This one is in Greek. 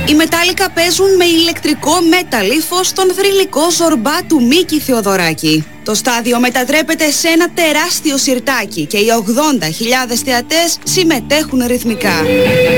Οι Μετάλλικα παίζουν με ηλεκτρικό μέταλλίφο στον θρυλικό Ζορμπά του Μίκη Θεοδωράκη. Το στάδιο μετατρέπεται σε ένα τεράστιο σιρτάκι και οι 80.000 θεατές συμμετέχουν ρυθμικά.